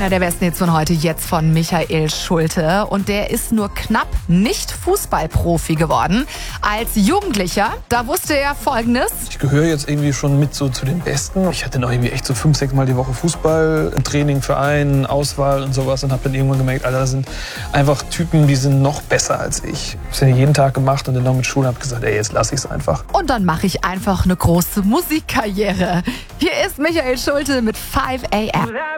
Einer der besten Hits von heute jetzt von Michael Schulte. Und der ist nur knapp nicht Fußballprofi geworden. Als Jugendlicher, da wusste er Folgendes. Ich gehöre jetzt irgendwie schon mit so zu den Besten. Ich hatte noch irgendwie echt so 5, 6 Mal die Woche Fußball, Training, Verein, Auswahl und sowas. Und habe dann irgendwann gemerkt, Alter, das sind einfach Typen, die sind noch besser als ich. Ich habe es ja jeden Tag gemacht und dann noch mit Schule habe gesagt, ey, jetzt lasse ich es einfach. Und dann mache ich einfach eine große Musikkarriere. Hier ist Michael Schulte mit 5 AM.